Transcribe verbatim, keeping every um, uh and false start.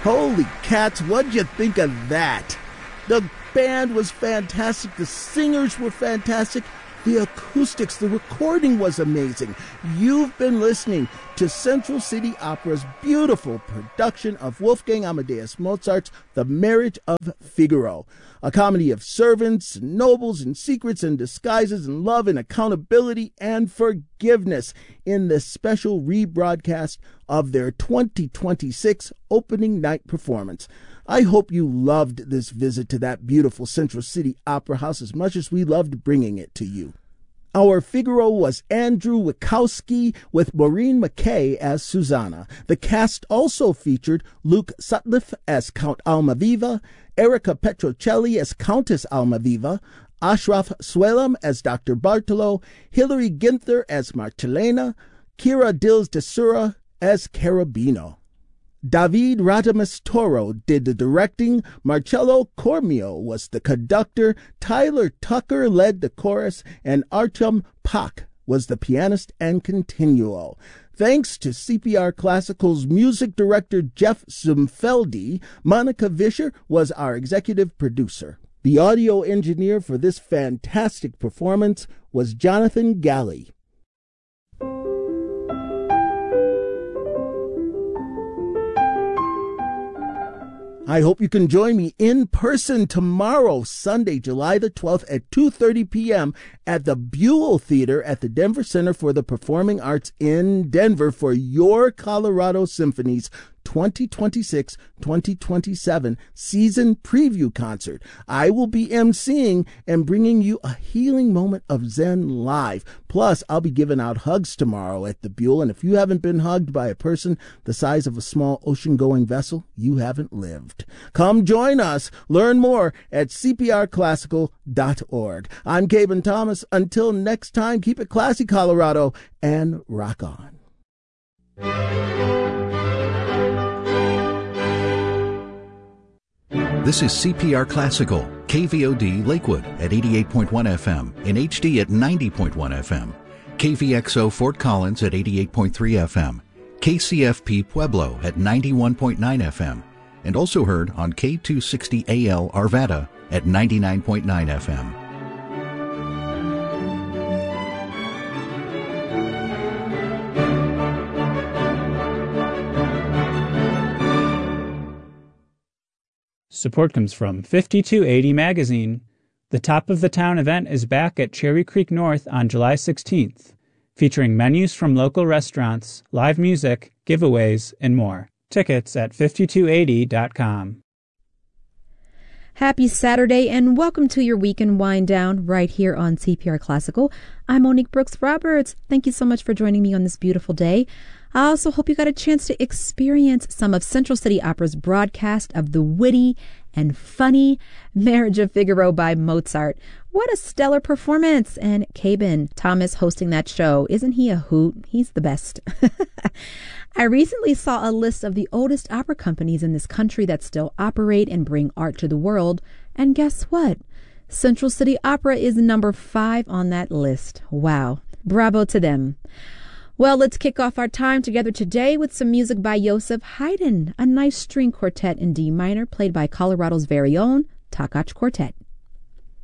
Holy cats, what'd you think of that? The band was fantastic, the singers were fantastic, the acoustics, the recording was amazing. You've been listening to Central City Opera's beautiful production of Wolfgang Amadeus Mozart's The Marriage of Figaro, a comedy of servants, and nobles, and secrets and disguises, and love and accountability and forgiveness in this special rebroadcast of their twenty twenty-six opening night performance. I hope you loved this visit to that beautiful Central City Opera House as much as we loved bringing it to you. Our Figaro was Andrew Wachowski with Maureen McKay as Susanna. The cast also featured Luke Sutcliffe as Count Almaviva, Erica Petrocelli as Countess Almaviva, Ashraf Swalem as Doctor Bartolo, Hilary Ginther as Marcellina, Kira Dils de Sura as Carabino. David Radames Toro did the directing, Marcello Cormio was the conductor, Tyler Tucker led the chorus, and Artem Pak was the pianist and continuo. Thanks to C P R Classical's music director Jeff Zumfeldi, Monica Vischer was our executive producer. The audio engineer for this fantastic performance was Jonathan Galley. I hope you can join me in person tomorrow, Sunday, July the twelfth at two thirty p.m. at the Buell Theater at the Denver Center for the Performing Arts in Denver for your Colorado Symphony's twenty twenty-six twenty twenty-seven season preview concert. I will be emceeing and bringing you a healing moment of Zen live. Plus, I'll be giving out hugs tomorrow at the Buell, and if you haven't been hugged by a person the size of a small ocean-going vessel, you haven't lived. Come join us. Learn more at c p r classical dot org. I'm Caben Thomas. Until next time, keep it classy, Colorado, and rock on. This is C P R Classical, K V O D Lakewood at eighty-eight point one F M, in H D at ninety point one F M, K V X O Fort Collins at eighty-eight point three F M, K C F P Pueblo at ninety-one point nine F M, and also heard on K two sixty A L Arvada at ninety-nine point nine F M. Support comes from fifty-two eighty Magazine. The Top of the Town event is back at Cherry Creek North on July sixteenth, featuring menus from local restaurants, live music, giveaways, and more. Tickets at fifty-two eighty dot com. Happy Saturday and welcome to your weekend wind down right here on C P R Classical. I'm Monique Brooks Roberts. Thank you so much for joining me on this beautiful day. I also hope you got a chance to experience some of Central City Opera's broadcast of the witty and funny Marriage of Figaro by Mozart. What a stellar performance! And Caben Thomas hosting that show. Isn't he a hoot? He's the best. I recently saw a list of the oldest opera companies in this country that still operate and bring art to the world. And guess what? Central City Opera is number five on that list. Wow. Bravo to them. Well, let's kick off our time together today with some music by Joseph Haydn, a nice string quartet in D minor played by Colorado's very own Takacs Quartet.